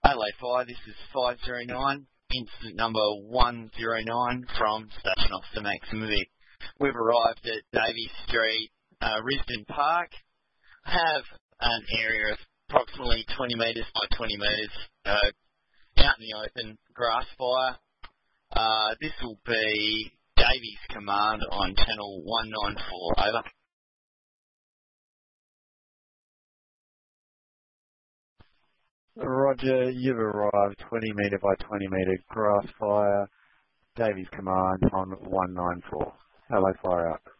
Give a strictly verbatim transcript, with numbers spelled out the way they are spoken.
Hello, Fire. This is five zero nine, incident number one zero nine from Station Officer Maximovic. We've arrived at Davies Street, uh, Risdon Park. I have an area of approximately twenty metres by twenty metres uh, out in the open, grass fire. Uh, this will be Davies Command on channel one nine four, over. Roger, you've arrived twenty metre by twenty metre grass fire, Davies Command on one nine four. Hello, fire out.